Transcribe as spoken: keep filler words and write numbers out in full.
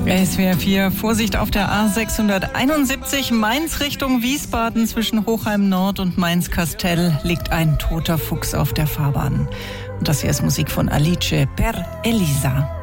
S W R vier, Vorsicht auf der A sechshunderteinundsiebzig, Mainz Richtung Wiesbaden zwischen Hochheim Nord und Mainz-Kastell liegt ein toter Fuchs auf der Fahrbahn. Und das hier ist Musik von Alice per Elisa.